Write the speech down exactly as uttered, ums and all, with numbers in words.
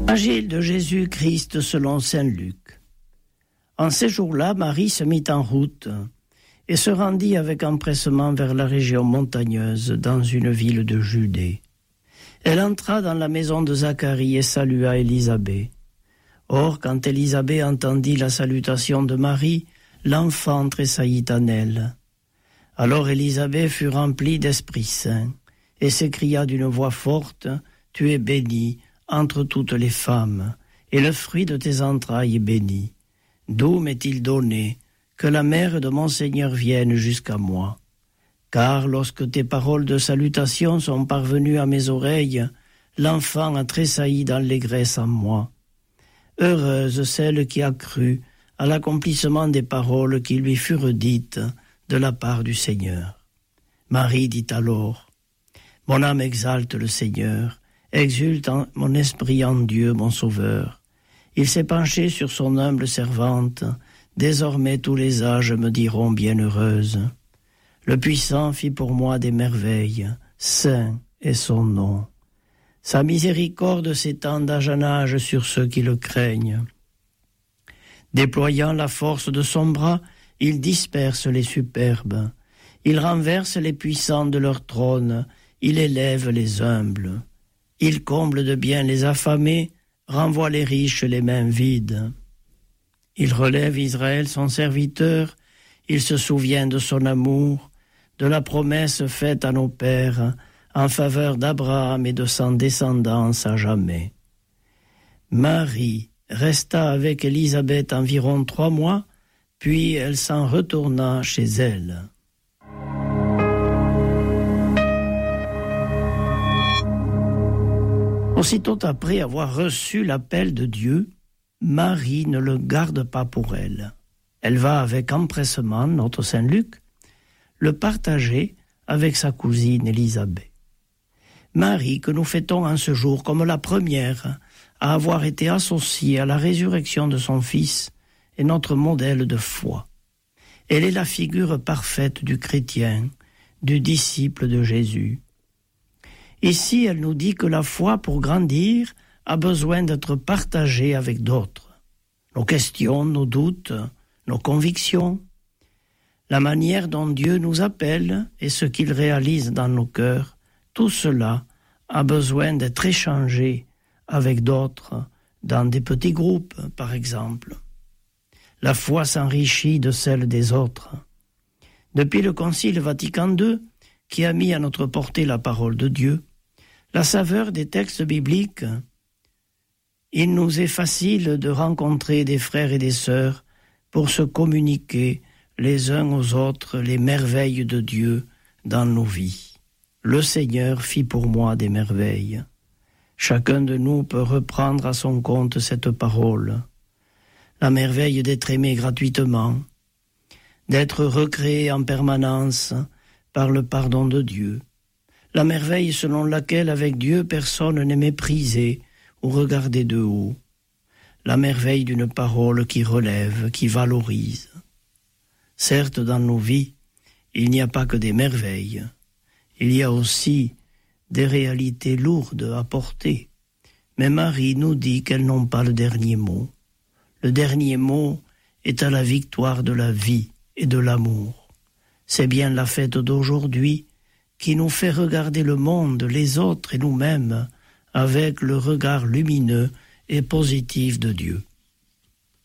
Évangile de Jésus-Christ selon saint Luc. En ces jours-là, Marie se mit en route et se rendit avec empressement vers la région montagneuse dans une ville de Judée. Elle entra dans la maison de Zacharie et salua Élisabeth. Or, quand Élisabeth entendit la salutation de Marie, l'enfant tressaillit en elle. Alors Élisabeth fut remplie d'Esprit Saint et s'écria d'une voix forte, « Tu es bénie entre toutes les femmes, et le fruit de tes entrailles est béni. D'où m'est-il donné que la mère de mon Seigneur vienne jusqu'à moi? Car lorsque tes paroles de salutation sont parvenues à mes oreilles, l'enfant a tressailli d'allégresse en moi. Heureuse celle qui a cru à l'accomplissement des paroles qui lui furent dites de la part du Seigneur. » Marie dit alors, « Mon âme exalte le Seigneur, exulte en mon esprit en Dieu, mon Sauveur. Il s'est penché sur son humble servante. Désormais tous les âges me diront bienheureuse. Le Puissant fit pour moi des merveilles. Saint est son nom. Sa miséricorde s'étend d'âge en âge sur ceux qui le craignent. Déployant la force de son bras, il disperse les superbes. Il renverse les puissants de leur trône. Il élève les humbles. Il comble de bien les affamés, renvoie les riches les mains vides. Il relève Israël son serviteur, il se souvient de son amour, de la promesse faite à nos pères, en faveur d'Abraham et de son descendance à jamais. Marie resta avec Élisabeth environ trois mois, puis elle s'en retourna chez elle. Aussitôt après avoir reçu l'appel de Dieu, Marie ne le garde pas pour elle. Elle va avec empressement, notre saint Luc, le partager avec sa cousine Élisabeth. Marie, que nous fêtons en ce jour comme la première à avoir été associée à la résurrection de son Fils, est notre modèle de foi. Elle est la figure parfaite du chrétien, du disciple de Jésus. Ici, elle nous dit que la foi, pour grandir, a besoin d'être partagée avec d'autres. Nos questions, nos doutes, nos convictions, la manière dont Dieu nous appelle et ce qu'il réalise dans nos cœurs, tout cela a besoin d'être échangé avec d'autres, dans des petits groupes, par exemple. La foi s'enrichit de celle des autres. Depuis le Concile Vatican deux, qui a mis à notre portée la parole de Dieu, la saveur des textes bibliques, il nous est facile de rencontrer des frères et des sœurs pour se communiquer les uns aux autres les merveilles de Dieu dans nos vies. Le Seigneur fit pour moi des merveilles. Chacun de nous peut reprendre à son compte cette parole. La merveille d'être aimé gratuitement, d'être recréé en permanence par le pardon de Dieu. La merveille selon laquelle avec Dieu personne n'est méprisé ou regardé de haut. La merveille d'une parole qui relève, qui valorise. Certes, dans nos vies, il n'y a pas que des merveilles. Il y a aussi des réalités lourdes à porter. Mais Marie nous dit qu'elles n'ont pas le dernier mot. Le dernier mot est à la victoire de la vie et de l'amour. C'est bien la fête d'aujourd'hui qui nous fait regarder le monde, les autres et nous-mêmes avec le regard lumineux et positif de Dieu.